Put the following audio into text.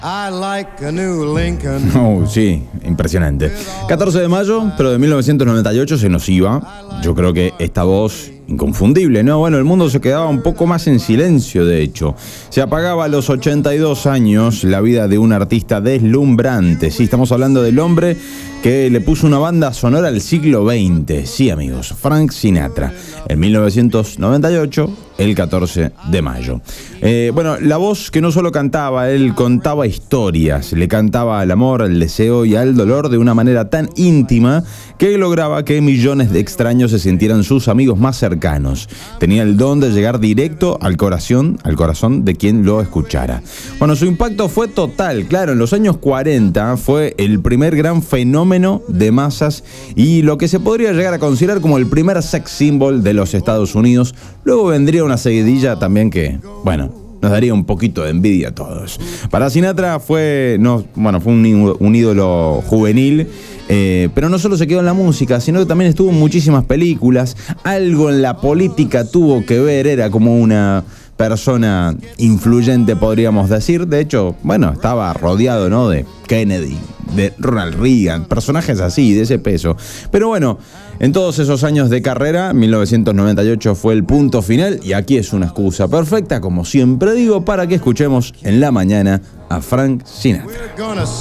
I like a new Lincoln. Oh, sí, impresionante. 14 de mayo, pero de 1998 se nos iba. Yo creo que esta voz inconfundible, ¿no? Bueno, el mundo se quedaba un poco más en silencio, de hecho. Se apagaba a los 82 años la vida de un artista deslumbrante. Sí, estamos hablando del hombre que le puso una banda sonora al siglo XX. Sí, amigos, Frank Sinatra. En 1998, el 14 de mayo. Bueno, la voz que no solo cantaba, él contaba historias. Le cantaba al amor, al deseo y al dolor de una manera tan íntima que lograba que millones de extraños se sintieran sus amigos más cercanos. Tenía el don de llegar directo al corazón de quien lo escuchara. Bueno, su impacto fue total. Claro, en los años 40 fue el primer gran fenómeno de masas y lo que se podría llegar a considerar como el primer sex symbol de los Estados Unidos. Luego vendría una seguidilla también que, bueno, nos daría un poquito de envidia a todos. Para Sinatra fue un ídolo juvenil, pero no solo se quedó en la música, sino que también estuvo en muchísimas películas. Algo en la política tuvo que ver, era como una persona influyente, podríamos decir. De hecho, bueno, estaba rodeado, ¿no?, de Kennedy, de Ronald Reagan, personajes así, de ese peso. Pero bueno, en todos esos años de carrera, 1998 fue el punto final y aquí es una excusa perfecta, como siempre digo, para que escuchemos en la mañana a Frank Sinatra.